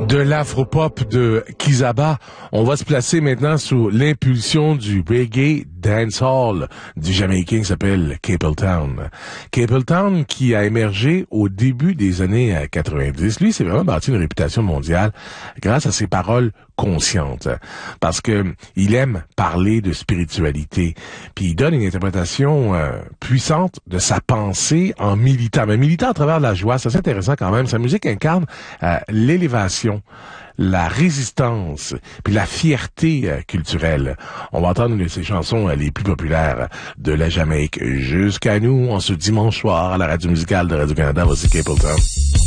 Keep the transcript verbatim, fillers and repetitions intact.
De l'afropop de Kizaba, on va se placer maintenant sous l'impulsion du reggae dancehall du Jamaïcain qui s'appelle Capleton. Capleton qui a émergé au début des années quatre-vingt-dix. Lui, c'est vraiment bâti une réputation mondiale grâce à ses paroles conscientes. Parce que il aime parler de spiritualité. Puis il donne une interprétation euh, puissante de sa pensée en militant. Mais militant à travers la joie, ça c'est intéressant quand même. Sa musique incarne euh, l'élévation, la résistance, puis la fierté euh, culturelle. On va entendre une de ses chansons euh, les plus populaires de la Jamaïque jusqu'à nous, en ce dimanche soir, à la radio musicale de Radio-Canada. Voici Capleton.